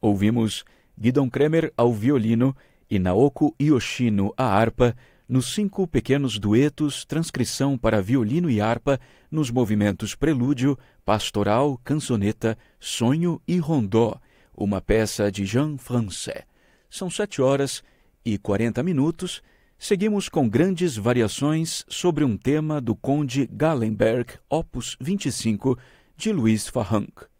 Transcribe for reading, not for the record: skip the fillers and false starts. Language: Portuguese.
Ouvimos Gidon Kremer ao violino e Naoko Yoshino à harpa, nos 5 pequenos duetos, transcrição para violino e harpa, nos movimentos prelúdio, pastoral, canzoneta, sonho e rondó, uma peça de Jean Francais. São 7h40. Seguimos com grandes variações sobre um tema do Conde Gallenberg, opus 25, de Louis Farrenc.